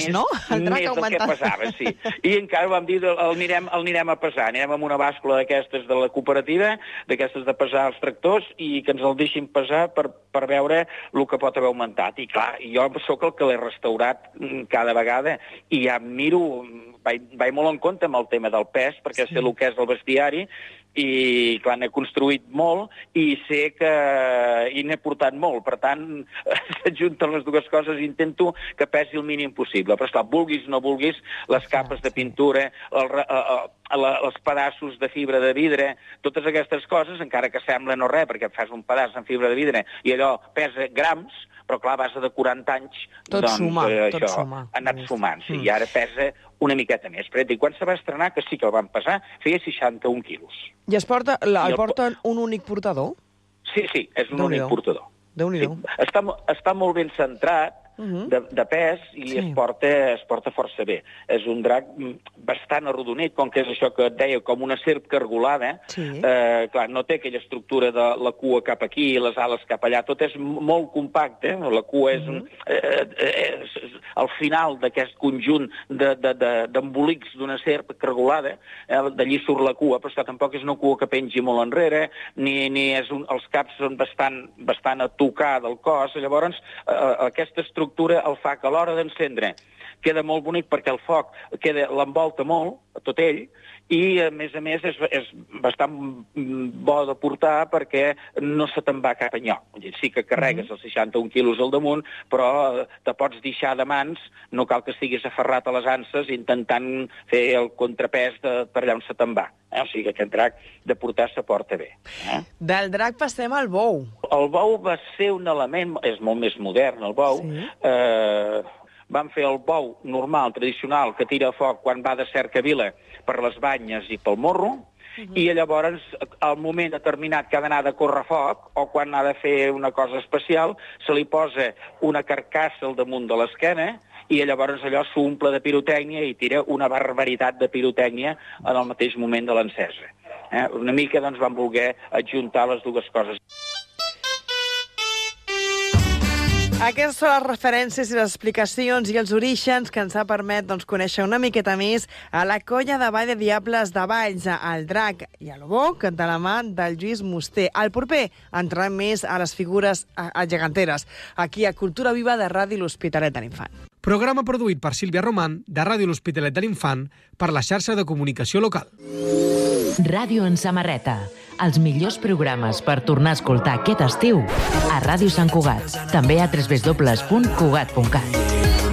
no? El drac més del que augmentant. pesava, sí. I encara vam dir, el anirem a pesar. Anirem amb una bàscula d'aquestes de la cooperativa, d'aquestes de pesar els tractors, i que ens el deixin pesar per veure el que pot haver augmentat. I clar, jo sóc el que l'he restaurat cada vegada, i ja miro, vaig molt en compte amb el tema del pes, perquè sé el que és el bestiari, i clar, n'he construït molt i sé que hi n'he portat molt, per tant s'ajunten les dues coses i intento que pesi el mínim possible, però esclar, vulguis o no vulguis, les capes de pintura, els pedaços de fibra de vidre, totes aquestes coses, encara que sembla no res, perquè fas un pedaç en fibra de vidre i allò pesa grams, però clar, a base de 40 anys, tot suma, això ha anat sumant, sí, i ara pesa una miqueta més. Però quan se va estrenar, que sí que el van pesar, feia 61 quilos. I el porten un únic portador? Sí, és un únic portador. Déu-n'hi-do. Està molt ben centrat, de pes, i es porta força bé. És un drac bastant arrodonit, com que és això que et deia, com una serp cargolada. Clar, no té aquella estructura de la cua cap aquí i les ales cap allà. Tot és molt compacte. La cua és al final d'aquest conjunt d'embolics d'una serp cargolada. D'allí surt la cua, però tampoc és una cua que pengi molt enrere, ni els caps són bastant a tocar del cos. Llavors, aquesta estructura el fa que a l'hora d'encendre queda molt bonic perquè el foc l'envolta molt, tot ell, i a més és bastant bo de portar perquè no se te'n va cap enlloc. Sí que carregues els 61 quilos al damunt, però te pots deixar de mans, no cal que estiguis aferrat a les anses intentant fer el contrapès per allà on se te'n va. O sigui que aquest drac de portar se porta bé. Del drac passem al bou. El bou va ser un element, és molt més modern el bou, van fer el bou normal, tradicional, que tira foc quan va de cercavila per les banyes i pel morro, i llavors, al moment determinat que ha d'anar de correfoc, o quan ha de fer una cosa especial, se li posa una carcassa al damunt de l'esquena, i llavors allò s'omple de pirotècnia i tira una barbaritat de pirotècnia en el mateix moment de l'encesa. Una mica doncs van voler adjuntar les dues coses. Aquestes són les referències i les explicacions i els orígens que ens ha permès conèixer una miqueta més a la colla de Ball de Diables de Valls, el drac i el boc, de la mà del Lluís Musté. Al proper entrarem més a les figures geganteres, aquí a Cultura Viva de Ràdio L'Hospitalet de l'Infant. Programa produït per Sílvia Roman, de Ràdio L'Hospitalet de l'Infant, per la xarxa de comunicació local. Ràdio en samarreta. Els millors programes per tornar a escoltar aquest estiu a Ràdio Sant Cugat. També a www.cugat.cat.